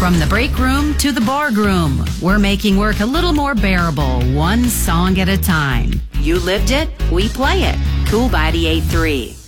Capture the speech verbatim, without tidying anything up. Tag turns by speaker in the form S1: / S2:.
S1: From the break room to the bar room, we're making work a little more bearable, one song at a time. You lived it, we play it. Cool ninety-eight point three.